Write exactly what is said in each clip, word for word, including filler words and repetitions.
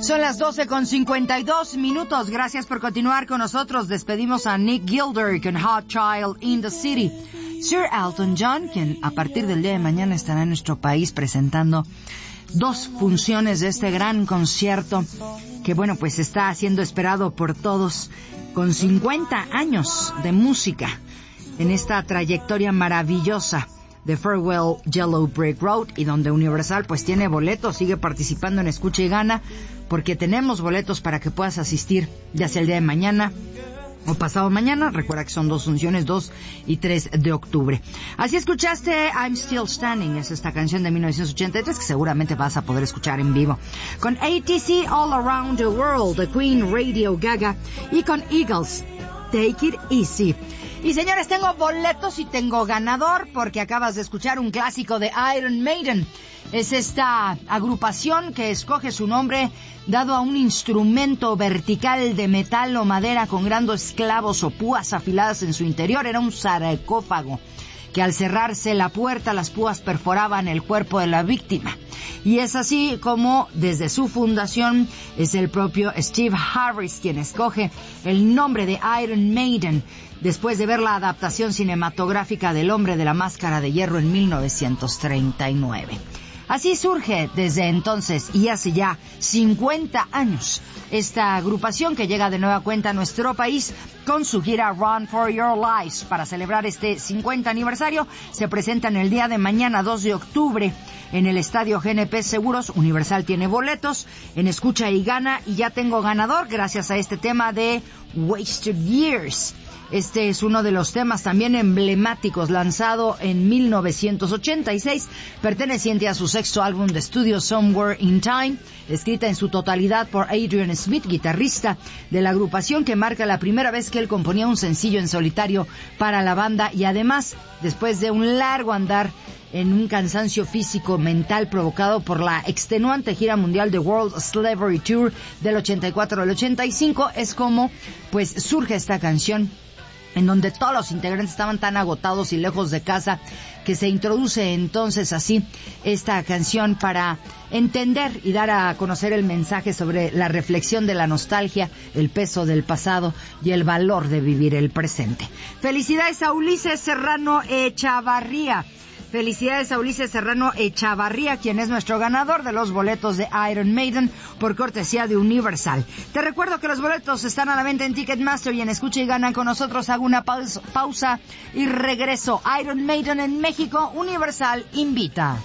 Son las doce con cincuenta y dos minutos. Gracias por continuar con nosotros. Despedimos a Nick Gilder con Hot Child in the City. Sir Elton John, quien a partir del día de mañana estará en nuestro país presentando dos funciones de este gran concierto que, bueno, pues está siendo esperado por todos, con cincuenta años de música en esta trayectoria maravillosa de Farewell Yellow Brick Road, y donde Universal pues tiene boletos, sigue participando en Escucha y Gana, porque tenemos boletos para que puedas asistir ya sea el día de mañana o pasado mañana. Recuerda que son dos funciones, dos y tres de octubre. Así escuchaste I'm Still Standing, es esta canción de mil novecientos ochenta y tres que seguramente vas a poder escuchar en vivo. Con A T C All Around the World, The Queen, Radio Gaga, y con Eagles, Take It Easy. Y señores, tengo boletos y tengo ganador, porque acabas de escuchar un clásico de Iron Maiden. Es esta agrupación que escoge su nombre dado a un instrumento vertical de metal o madera con grandes clavos o púas afiladas en su interior. Era un sarcófago que al cerrarse la puerta, las púas perforaban el cuerpo de la víctima. Y es así como desde su fundación es el propio Steve Harris quien escoge el nombre de Iron Maiden, después de ver la adaptación cinematográfica del Hombre de la Máscara de Hierro en mil novecientos treinta y nueve. Así surge desde entonces y hace ya cincuenta años esta agrupación que llega de nueva cuenta a nuestro país con su gira Run for Your Lives. Para celebrar este cincuenta aniversario se presentan el día de mañana, dos de octubre, en el Estadio G N P Seguros. Universal tiene boletos en Escucha y Gana, y ya tengo ganador gracias a este tema de Wasted Years. Este es uno de los temas también emblemáticos, lanzado en mil novecientos ochenta y seis, perteneciente a su sexto álbum de estudio Somewhere in Time, escrita en su totalidad por Adrian Smith, guitarrista de la agrupación, que marca la primera vez que él componía un sencillo en solitario para la banda, y además, después de un largo andar en un cansancio físico mental provocado por la extenuante gira mundial de World Slavery Tour del ochenta y cuatro al ochenta y cinco, es como pues surge esta canción, en donde todos los integrantes estaban tan agotados y lejos de casa, que se introduce entonces así esta canción para entender y dar a conocer el mensaje sobre la reflexión de la nostalgia, el peso del pasado y el valor de vivir el presente. Felicidades a Ulises Serrano Echavarría. Felicidades a Ulises Serrano Echavarría, quien es nuestro ganador de los boletos de Iron Maiden por cortesía de Universal. Te recuerdo que los boletos están a la venta en Ticketmaster y en Escucha y Gana con nosotros. Hago una pausa, pausa y regreso. Iron Maiden en México, Universal invita.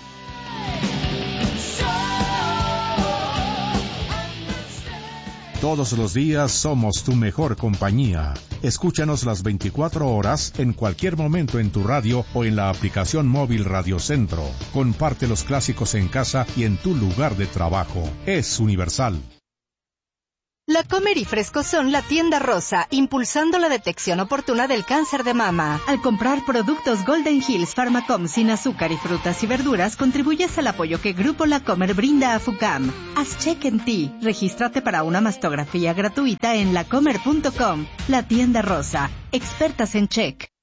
Todos los días somos tu mejor compañía. Escúchanos las veinticuatro horas, en cualquier momento en tu radio o en la aplicación móvil Radio Centro. Comparte los clásicos en casa y en tu lugar de trabajo. Es Universal. La Comer y Fresco son la tienda rosa, impulsando la detección oportuna del cáncer de mama. Al comprar productos Golden Hills Pharmacom sin azúcar y frutas y verduras, contribuyes al apoyo que Grupo La Comer brinda a FUCAM. Haz check en ti. Regístrate para una mastografía gratuita en lacomer punto com. La tienda rosa, expertas en check.